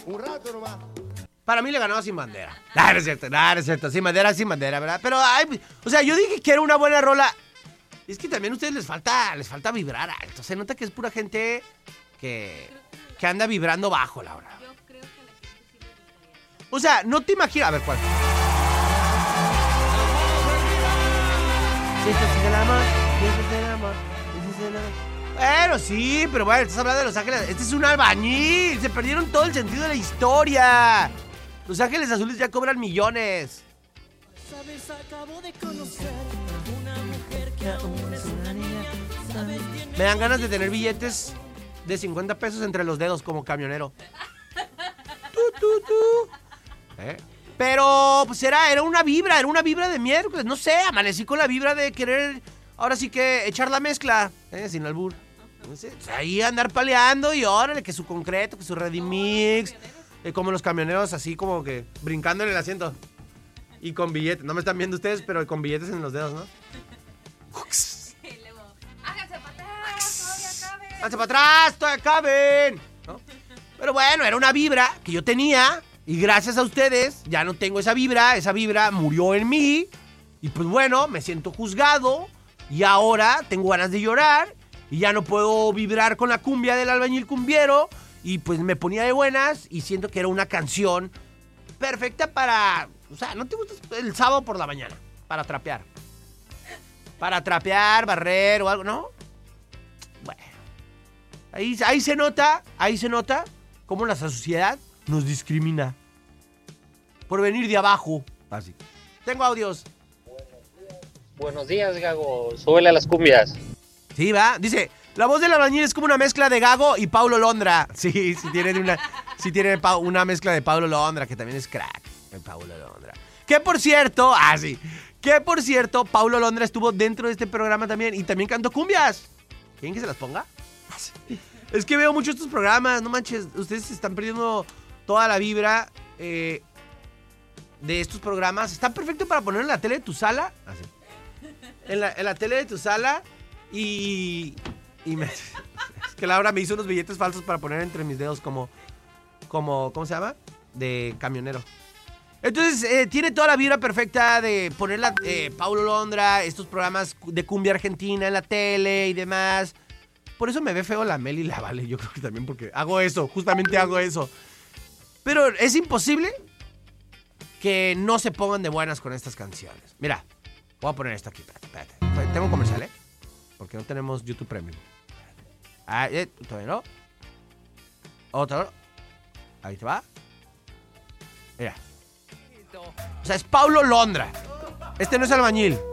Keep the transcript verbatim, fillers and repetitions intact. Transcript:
Un rato nomás. Para mí le ganó Sin Bandera. No, no es cierto, no, no es cierto. Sin Bandera, Sin Bandera, ¿verdad? Pero, ay, o sea, yo dije que era una buena rola. Es que también a ustedes les falta, les falta vibrar alto. Se nota que es pura gente que, que anda vibrando bajo, Laura. Yo creo que a la gente sí le gustaría. O sea, no te imaginas. A ver, ¿cuál? Si esto es el amor, si esto es el amor, si esto es el amor. Bueno, sí, pero bueno, estás hablando de Los Ángeles. Este es un albañil. Se perdieron todo el sentido de la historia. Los Ángeles Azules ya cobran millones. Sabes, acabo de conocer una mujer que aún es una niña. Sabes, tiene... Me dan ganas de tener billetes de cincuenta pesos entre los dedos como camionero. Tú, tú, tú. ¿Eh? Pero, pues era, era una vibra, era una vibra de miércoles. No sé, amanecí con la vibra de querer, ahora sí que echar la mezcla, ¿eh? Sin albur. Entonces, ahí andar paleando y órale, que su concreto, que su ready mix. Eh, como los camioneros, así como que brincando en el asiento. Y con billetes. No me están viendo ustedes, pero con billetes en los dedos, ¿no? Y luego, háganse para atrás, todavía caben. ¡Háganse para atrás! ¡Todavía caben! ¿No? Pero bueno, era una vibra que yo tenía. Y gracias a ustedes, ya no tengo esa vibra. Esa vibra murió en mí. Y pues bueno, me siento juzgado. Y ahora tengo ganas de llorar. Y ya no puedo vibrar con la cumbia del albañil cumbiero. Y pues me ponía de buenas. Y siento que era una canción perfecta para... O sea, ¿no te gusta el sábado por la mañana? Para trapear. Para trapear, barrer o algo, ¿no? Bueno. Ahí, ahí se nota, ahí se nota cómo la sociedad nos discrimina. Por venir de abajo. Así. Tengo audios. Buenos días, Gago. Súbele a las cumbias. Sí, va. Dice, la voz del albañil es como una mezcla de Gago y Paulo Londra. Sí, sí tiene una, sí tiene una mezcla de Paulo Londra, que también es crack. El Paulo Londra. Que por cierto, ah, sí. Que por cierto, Paulo Londra estuvo dentro de este programa también y también cantó cumbias. ¿Quieren que se las ponga? Es que veo mucho estos programas, no manches. Ustedes se están perdiendo toda la vibra eh, de estos programas. Está perfecto para poner en la tele de tu sala. Así. En la, en la tele de tu sala y... y me, es que Laura me hizo unos billetes falsos para poner entre mis dedos como... como ¿cómo se llama? De camionero. Entonces, eh, tiene toda la vibra perfecta de ponerla eh, Paulo Londra, estos programas de cumbia argentina en la tele y demás. Por eso me ve feo la Mel y la Vale, yo creo que también porque hago eso, justamente hago eso. Pero es imposible que no se pongan de buenas con estas canciones. Mira, voy a poner esto aquí, espérate, espérate. Tengo un comercial, ¿eh? Porque no tenemos YouTube Premium. Ah, eh, todavía no. Otro. Ahí te va. Mira. O sea, es Paulo Londra. Este no es albañil.